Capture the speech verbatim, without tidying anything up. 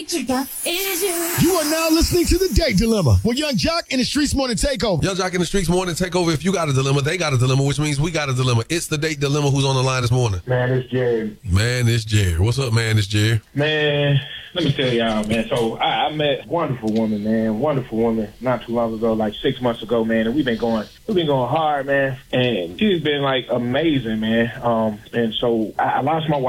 You are now listening to The Date Dilemma with Young Jock and the Streets Morning Takeover. Young Jock and the Streets Morning Takeover. If you got a dilemma, they got a dilemma, which means we got a dilemma. It's The Date Dilemma. Who's on the line this morning? Man, it's Jerry. Man, it's Jerry. What's up, man? It's Jerry. Man, let me tell y'all, man. So I, I met a wonderful woman, man. Wonderful woman not too long ago, like six months ago, man. And we've been going, we've been going hard, man. And she's been like amazing, man. Um, and so I, I lost my wife.